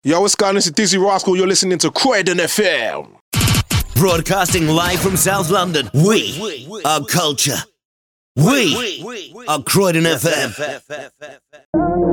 Yo, what's going on? This is Dizzy Rascal. You're listening to Croydon FM. Broadcasting live from South London. We are culture. We are Croydon FM.